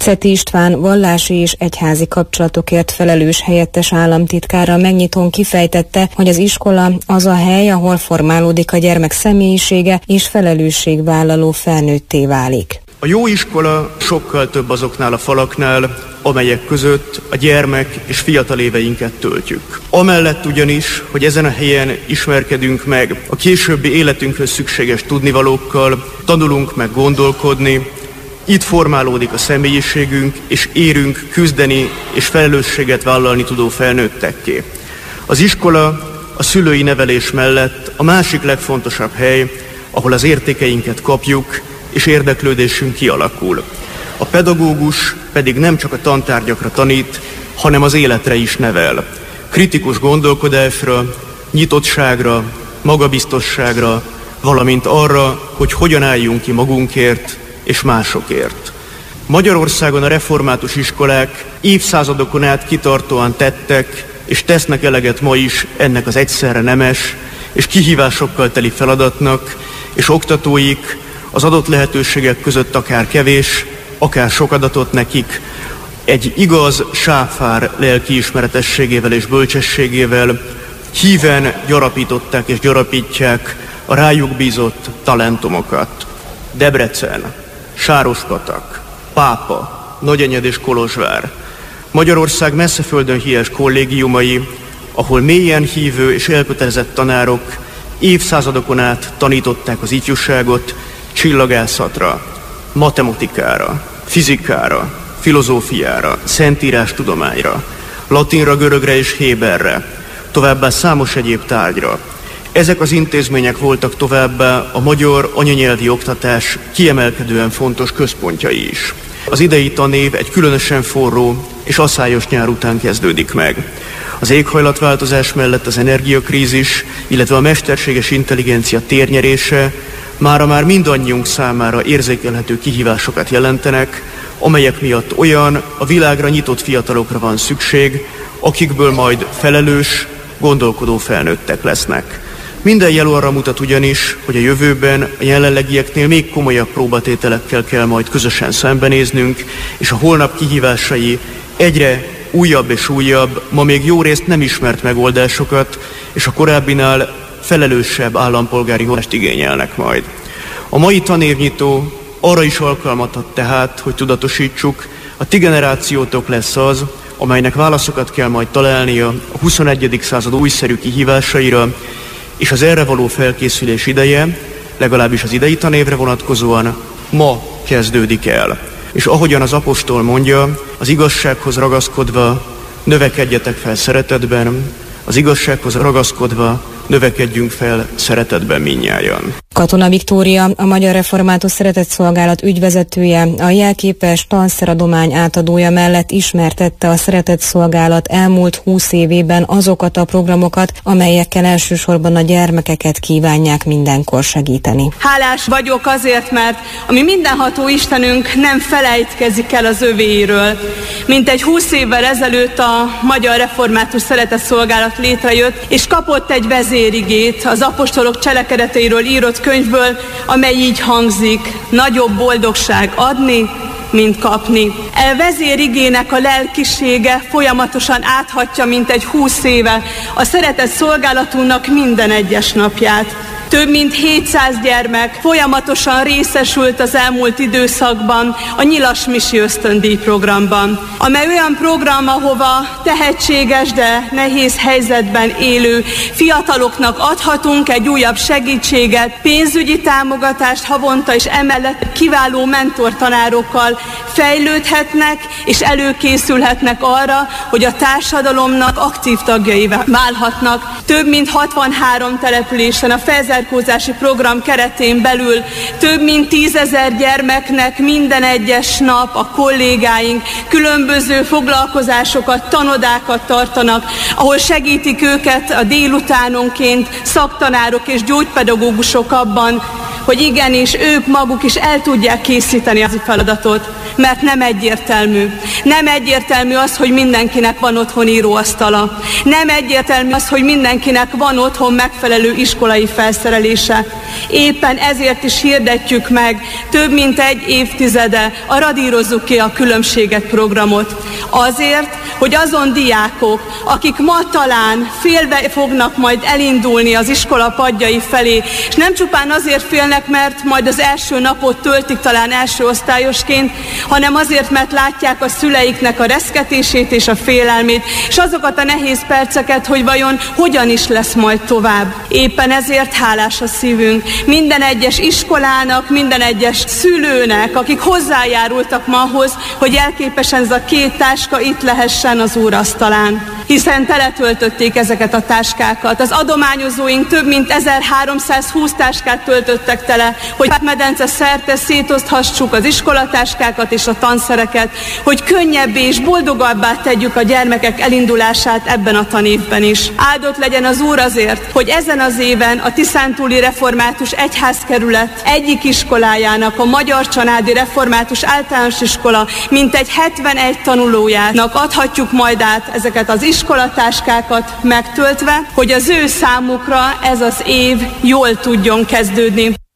Szeti István vallási és egyházi kapcsolatokért felelős helyettes államtitkára megnyitón kifejtette, hogy az iskola az a hely, ahol formálódik a gyermek személyisége és felelősségvállaló felnőtté válik. A jó iskola sokkal több azoknál a falaknál, amelyek között a gyermek és fiatal éveinket töltjük. Amellett ugyanis, hogy ezen a helyen ismerkedünk meg a későbbi életünkhöz szükséges tudnivalókkal, tanulunk meg gondolkodni, itt formálódik a személyiségünk, és érünk küzdeni és felelősséget vállalni tudó felnőttekké. Az iskola a szülői nevelés mellett a másik legfontosabb hely, ahol az értékeinket kapjuk, és érdeklődésünk kialakul. A pedagógus pedig nem csak a tantárgyakra tanít, hanem az életre is nevel. Kritikus gondolkodásra, nyitottságra, magabiztosságra, valamint arra, hogy hogyan álljunk ki magunkért és másokért. Magyarországon a református iskolák évszázadokon át kitartóan tettek és tesznek eleget ma is ennek az egyszerre nemes és kihívásokkal teli feladatnak, és oktatóik az adott lehetőségek között akár kevés, akár sok adatot nekik, egy igaz sáfár lelkiismeretességével és bölcsességével híven gyarapították és gyarapítják a rájuk bízott talentumokat. Debrecen, Sárospatak, Pápa, Nagyenyed és Kolozsvár, Magyarország messzeföldön híres kollégiumai, ahol mélyen hívő és elkötelezett tanárok évszázadokon át tanították az ifjúságot csillagászatra, matematikára, fizikára, filozófiára, szentírástudományra, latinra, görögre és héberre, továbbá számos egyéb tárgyra. Ezek az intézmények voltak továbbá a magyar anyanyelvi oktatás kiemelkedően fontos központjai is. Az idei tanév egy különösen forró és aszályos nyár után kezdődik meg. Az éghajlatváltozás mellett az energiakrízis, illetve a mesterséges intelligencia térnyerése mára már mindannyiunk számára érzékelhető kihívásokat jelentenek, amelyek miatt olyan a világra nyitott fiatalokra van szükség, akikből majd felelős, gondolkodó felnőttek lesznek. Minden jel arra mutat ugyanis, hogy a jövőben a jelenlegieknél még komolyabb próbatételekkel kell majd közösen szembenéznünk, és a holnap kihívásai egyre újabb és újabb, ma még jó részt nem ismert megoldásokat, és a korábbinál felelősebb állampolgári hozzáállást igényelnek majd. A mai tanévnyitó arra is alkalmat ad tehát, hogy tudatosítsuk, a ti generációtok lesz az, amelynek válaszokat kell majd találnia a 21. század újszerű kihívásaira, és az erre való felkészülés ideje, legalábbis az idei tanévre vonatkozóan, ma kezdődik el. És ahogyan az apostol mondja, az igazsághoz ragaszkodva növekedjetek fel szeretetben, az igazsághoz ragaszkodva növekedjünk fel szeretetben mindnyájan. Katona Viktória, a Magyar Református Szeretetszolgálat ügyvezetője, a jelképes tanszeradomány átadója mellett ismertette a Szeretetszolgálat elmúlt 20 évében azokat a programokat, amelyekkel elsősorban a gyermekeket kívánják mindenkor segíteni. Hálás vagyok azért, mert a mi mindenható Istenünk nem felejtkezik el az övéiről. Mintegy 20 évvel ezelőtt a Magyar Református Szeretetszolgálat létrejött, és kapott egy vezérigét az apostolok cselekedeteiről írott könyvből, amely így hangzik: nagyobb boldogság adni, mint kapni. E vezérigének a lelkisége folyamatosan áthatja mintegy 20 éve a szeretett szolgálatunknak minden egyes napját. Több mint 700 gyermek folyamatosan részesült az elmúlt időszakban a Nyilas Misi ösztöndíj programban, amely olyan program, ahova tehetséges, de nehéz helyzetben élő fiataloknak adhatunk egy újabb segítséget, pénzügyi támogatást havonta, és emellett kiváló mentortanárokkal fejlődhetnek és előkészülhetnek arra, hogy a társadalomnak aktív tagjaivá válhatnak. Több mint 63 településen a felzárkózási program keretén belül több mint 10 000 gyermeknek minden egyes nap a kollégáink különböző foglalkozásokat, tanodákat tartanak, ahol segítik őket a délutánonként szaktanárok és gyógypedagógusok abban, hogy igenis ők maguk is el tudják készíteni az feladatot, mert nem egyértelmű. Nem egyértelmű az, hogy mindenkinek van otthon íróasztala. Nem egyértelmű az, hogy mindenkinek van otthon megfelelő iskolai felszerelése. Éppen ezért is hirdetjük meg több mint egy évtizede a Radírozzuk ki a különbséget programot. Azért, hogy azon diákok, akik ma talán félve fognak majd elindulni az iskola padjai felé, és nem csupán azért félnek, mert majd az első napot töltik talán első osztályosként, hanem azért, mert látják a szüleiknek a reszketését és a félelmét, és azokat a nehéz perceket, hogy vajon hogyan is lesz majd tovább. Éppen ezért hálás a szívünk minden egyes iskolának, minden egyes szülőnek, akik hozzájárultak ma ahhoz, hogy elképesen ez a két táska itt lehessen az úrasztalán. Hiszen teletöltötték ezeket a táskákat. Az adományozóink több mint 1320 táskát töltöttek tele, hogy medence szerte szétoszthassuk az iskolatáskákat és a tanszereket, hogy könnyebbé és boldogabbá tegyük a gyermekek elindulását ebben a tanévben is. Áldott legyen az Úr azért, hogy ezen az éven a Tiszántúli Református Egyházkerület egyik iskolájának, a Magyar Csanádi Református Általános Iskola mintegy 71 tanulójának adhatjuk majd át ezeket az iskolatáskákat megtöltve, hogy az ő számukra ez az év jól tudjon kezdődni.